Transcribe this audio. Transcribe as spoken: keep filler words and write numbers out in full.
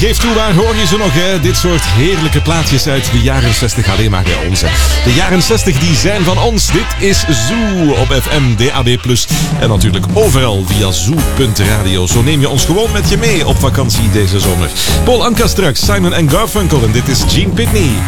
geef toe, waar hoor je ze nog, hè? Dit soort heerlijke plaatjes uit de jaren zestig alleen maar bij ons. Hè. De jaren zestig die zijn van ons. Dit is Zoo op F M, D A B plus, en natuurlijk overal via zoo punt radio. Zo neem je ons gewoon met je mee op vakantie deze zomer. Paul Anka straks, Simon en Garfunkel, en dit is Gene Pitney.